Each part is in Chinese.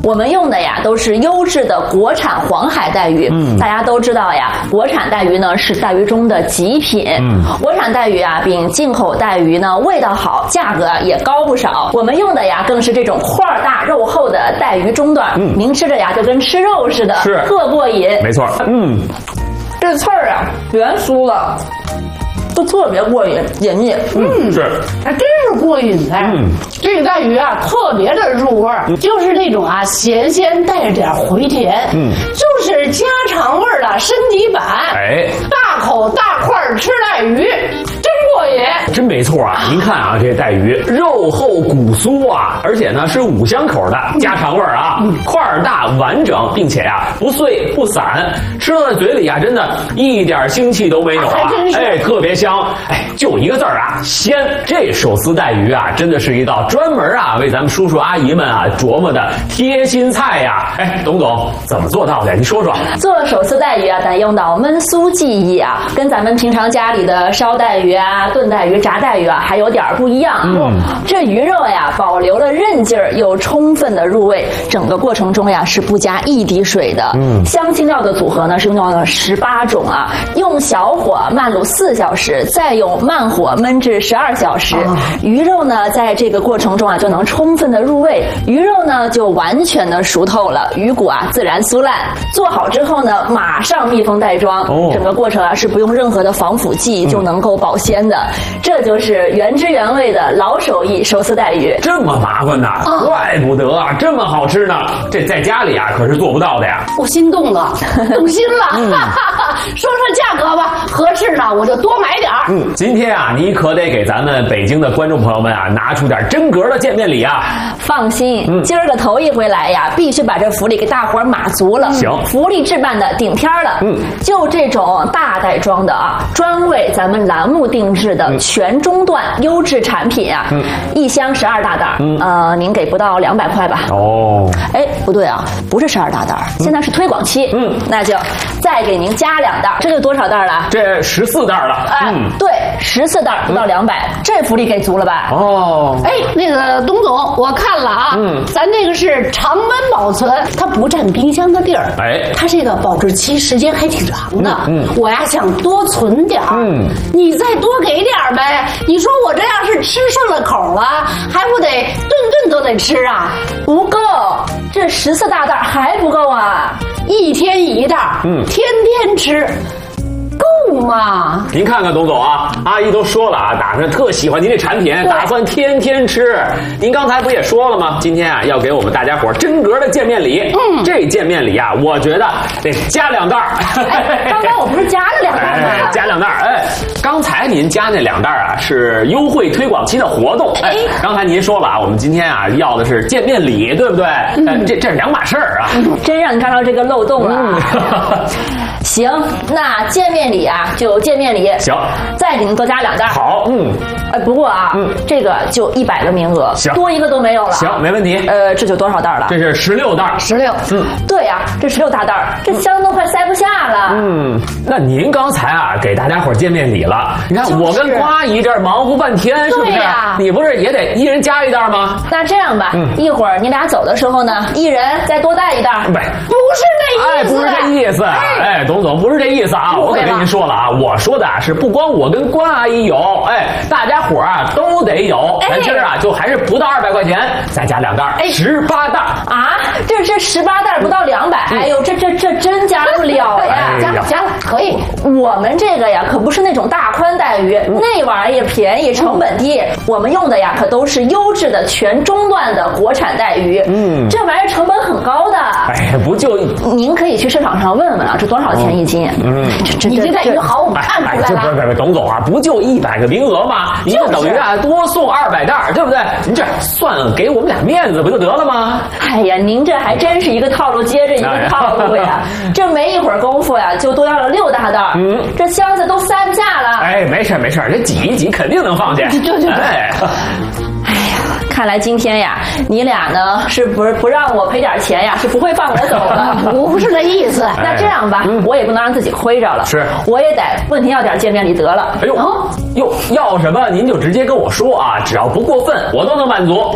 我们用的呀都是优质的国产黄海带鱼。大家都知道呀，国产带鱼呢是带鱼中的极品。国产带鱼啊比进口带鱼呢味道好，价格也高不少。我们用的呀更是这种块大肉厚的带鱼中段，您吃着呀就跟吃肉似的， 是特过瘾。 没错， 这刺儿啊圆酥了。都特别过瘾，解腻。 是， 还真是过瘾哎。这个带鱼啊，特别的入味儿，就是那种啊咸鲜带着点回甜，就是家常味儿的升级版。 哎， 大口大块吃带鱼，真过瘾。 真没错啊！您看啊，这带鱼肉厚骨酥啊，而且呢是5香口的家常味儿啊，块儿大完整，并且呀不碎不散，吃到嘴里啊真的一点腥气都没有啊！哎，特别香。哎，就一个字儿啊，鲜！这手撕带鱼啊，真的是一道专门啊为咱们叔叔阿姨们啊琢磨的贴心菜呀！哎，董总怎么做到的？你说说。 做手撕带鱼啊，得用到焖酥技艺啊，跟咱们平常家里的烧带鱼啊、炖带鱼、炸带鱼啊还有点不一样。这鱼肉呀保留了韧劲儿，又充分的入味，整个过程中呀是不加一滴水的。香辛料的组合呢是用到了18种啊，用小火慢卤4小时。再用慢火焖至12小时，鱼肉呢在这个过程中啊就能充分的入味，鱼肉呢就完全的熟透了，鱼骨啊自然酥烂。做好之后呢，马上密封袋装，整个过程啊是不用任何的防腐剂就能够保鲜的。这就是原汁原味的老手艺手撕带鱼。 这么麻烦呐，怪不得啊，这么好吃呢。这在家里啊可是做不到的呀。 我心动了，动心了。说说价格吧，合适呢我就多买点儿。 今天啊，你可得给咱们北京的观众朋友们啊拿出点真格的见面礼啊！ 放心，今儿个头一回来呀，必须把这福利给大伙儿码足了。 行， 福利置办的顶天了。就这种大袋装的啊，专为咱们栏目定制的全中段优质产品啊，一箱12大袋，您给不到200块吧？ 哦， 哎，不对啊，不是12大袋，现在是推广期。那就再给您加2袋，这就多少袋了？ 这14袋了。 对，14袋不到200，这福利给足了吧？ 哦， 哎，那个董总，我看了啊，咱这个是常温保存，它不占冰箱的地儿， 哎， 它这个保质期时间还挺长的。我呀想多存点儿，你再多给点儿呗。你说我这要是吃顺了口了，还不得顿顿都得吃啊？ 不够，这14大袋还不够啊 ！1天1袋，天天吃。够吗？ 您看看董总啊，阿姨都说了啊，打算特喜欢您这产品，打算天天吃。您刚才不也说了吗？今天啊要给我们大家伙真格的见面礼。这见面礼啊，我觉得得加2袋。 刚才我不是加了2袋吗？ 加2袋。哎，刚才您加那2袋啊是优惠推广期的活动。哎，刚才您说了啊，我们今天啊要的是见面礼，对不对？这是2码事儿啊。 真让你抓到这个漏洞了。行，那见面礼啊就见面礼。 行， 再给您多加2袋。 好， 不过啊，这个就100个名额， 行， 多一个都没有了。 行，没问题。 这就多少袋了？ 这是16袋。 16。 对呀，这16大袋，这箱都快塞不下了。 那您刚才啊给大家伙见面礼了，你看我跟瓜姨这忙活半天，是不是？你不是也得一人加1袋吗？ 那这样吧，一会儿你俩走的时候呢，一人再多带1袋。 不是这意思。 不是这意思。哎，董总不是这意思啊！我可跟您说了啊，我说的啊是不光我跟关阿姨有，大家伙啊都得有。咱今儿啊就还是不到200块钱，再加2袋，18袋啊！这18袋不到200，哎呦，这真加不了呀！ 加了，可以。 我们这个呀可不是那种大宽带鱼，那玩意儿便宜，成本低。我们用的呀可都是优质的全中段的国产带鱼。这玩意儿成本很高的。 哎，不就您可以去市场上问问啊，这多少钱1斤？ 你这带鱼好，我看出来了。 不，董总啊，不就100个名额吗？您就等于啊多送200袋，对不对？您这算给我们俩面子不就得了吗？ 哎呀，您这还真是一个套路接着一个套路呀！这没一会儿功夫呀，就多要了6大袋。这箱子都塞不下了。 哎，没事，这挤一挤肯定能放下。 对。 哎呀，看来今天呀，你俩呢是不让我赔点钱呀，是不会放我走的。 不是这意思。 那这样吧，我也不能让自己亏着了。 是， 我也得问您要点见面礼得了。 哎呦，要什么您就直接跟我说啊，只要不过分，我都能满足。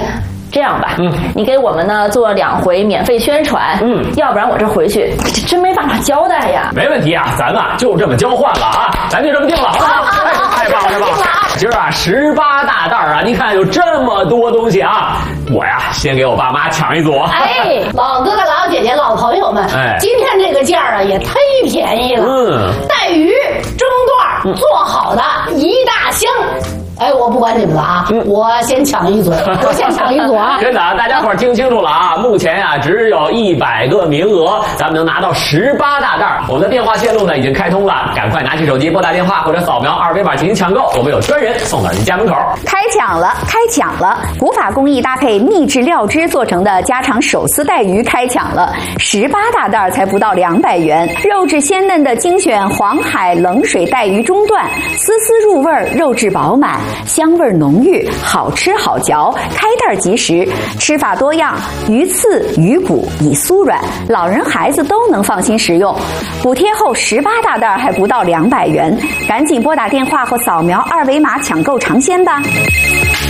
这样吧，你给我们呢做2回免费宣传，要不然我这回去这真没办法交代呀。 没问题啊，咱们就这么交换了啊，咱就这么定了，好不好？太棒了，太棒了！今儿啊18大袋啊，你看有这么多东西啊，我呀先给我爸妈抢一组。 哎，老哥哥、老姐姐、老朋友们，今天这个价啊也忒便宜了，带鱼中段做好的1大箱。哎，我不管你们了啊，我先抢一组，我先抢一组啊！ 真的啊，大家伙听清楚了啊！目前呀只有100个名额，咱们能拿到18大袋。我们的电话线路呢已经开通了，赶快拿起手机拨打电话或者扫描2维码进行抢购，我们有专人送到您家门口。 开抢了，开抢了！古法工艺搭配秘制料汁做成的家常手撕带鱼开抢了，18大袋才不到200元，肉质鲜嫩的精选黄海冷水带鱼中段，丝丝入味，肉质饱满。香味浓郁，好吃好嚼，开袋即食，吃法多样，鱼刺、鱼骨已酥软，老人孩子都能放心食用。补贴后18大袋还不到200元，赶紧拨打电话或扫描2维码抢购尝鲜吧。